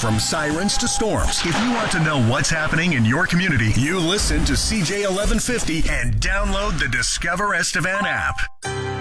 from sirens to storms. If you want to know what's happening in your community, you listen to CJ 1150 and download the Discover Estevan app.